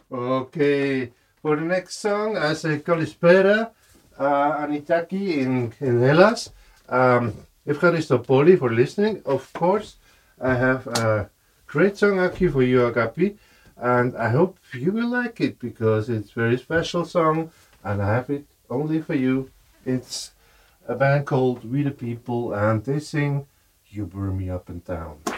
Okay, for the next song, I say Kalispera, Anitaki in Hellas. Evcharisto Poli for listening. Of course, I have a great song Aki for you, Agapi, and I hope you will like it because it's a very special song, and I have it only for you. It's a band called We the People, and they sing You Burn Me Up and Down.